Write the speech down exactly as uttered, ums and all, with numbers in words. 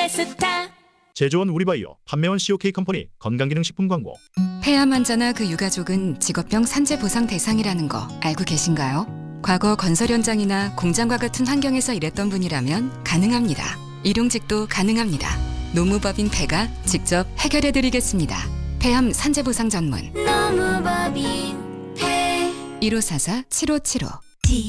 페스타. 제조원 우리바이오, 판매원 씨오케이 컴퍼니 건강기능식품 광고. 폐암 환자나 그 유가족은 직업병 산재 보상 대상이라는 거 알고 계신가요? 과거 건설 현장이나 공장과 같은 환경에서 일했던 분이라면 가능합니다. 일용직도 가능합니다. 노무법인 폐가 직접 해결해드리겠습니다. 폐암 산재 보상 전문 노무법인 폐. 일오사사 칠오칠오